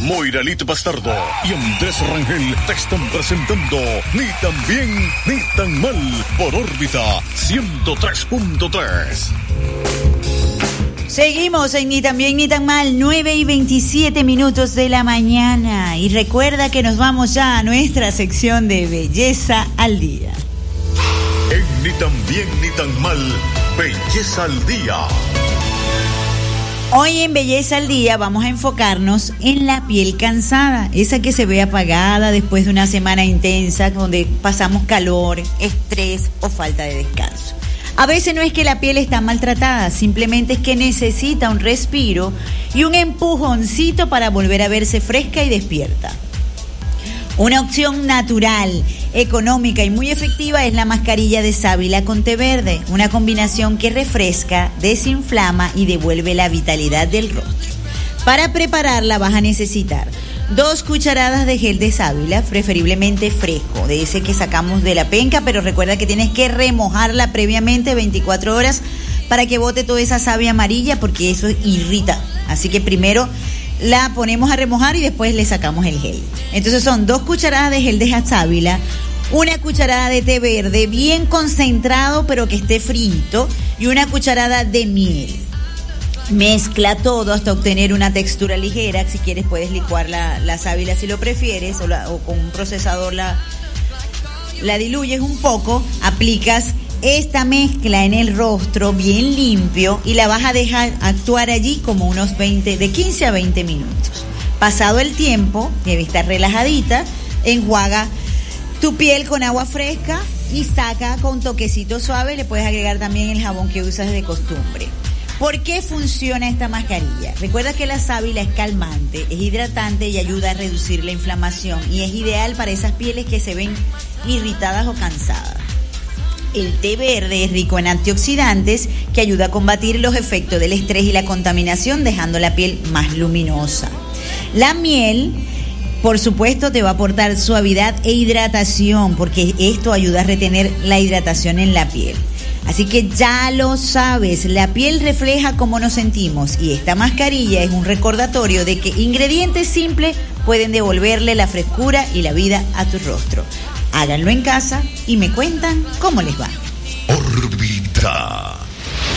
Moiralito Bastardo y Andrés Rangel te están presentando Ni tan bien ni tan mal por órbita 103.3. Seguimos en Ni tan bien ni tan mal, 9:27 de la mañana. Y recuerda que nos vamos ya a nuestra sección de Belleza al Día. En Ni tan bien ni tan mal, Belleza al Día. Hoy en Belleza al Día vamos a enfocarnos en la piel cansada, esa que se ve apagada después de una semana intensa donde pasamos calor, estrés o falta de descanso. A veces no es que la piel está maltratada, simplemente es que necesita un respiro y un empujoncito para volver a verse fresca y despierta. Una opción natural, económica y muy efectiva es la mascarilla de sábila con té verde, una combinación que refresca, desinflama y devuelve la vitalidad del rostro. Para prepararla vas a necesitar 2 cucharadas de gel de sábila, preferiblemente fresco, de ese que sacamos de la penca, pero recuerda que tienes que remojarla previamente 24 horas para que bote toda esa savia amarilla porque eso irrita. Así que primero la ponemos a remojar y después le sacamos el gel. Entonces son 2 cucharadas de gel de sábila, 1 cucharada de té verde bien concentrado pero que esté frito y 1 cucharada de miel. Mezcla todo hasta obtener una textura ligera. Si quieres puedes licuar la sábila si lo prefieres o con un procesador la diluyes un poco, aplicas esta mezcla en el rostro bien limpio y la vas a dejar actuar allí como unos de 15 a 20 minutos. Pasado el tiempo, debe estar relajadita, enjuaga tu piel con agua fresca y saca con toquecito suave. Le puedes agregar también el jabón que usas de costumbre. ¿Por qué funciona esta mascarilla? Recuerda que la sábila es calmante, es hidratante y ayuda a reducir la inflamación y es ideal para esas pieles que se ven irritadas o cansadas. El té verde es rico en antioxidantes que ayuda a combatir los efectos del estrés y la contaminación, dejando la piel más luminosa. La miel, por supuesto, te va a aportar suavidad e hidratación porque esto ayuda a retener la hidratación en la piel. Así que ya lo sabes, la piel refleja cómo nos sentimos y esta mascarilla es un recordatorio de que ingredientes simples pueden devolverle la frescura y la vida a tu rostro. Háganlo en casa y me cuentan cómo les va.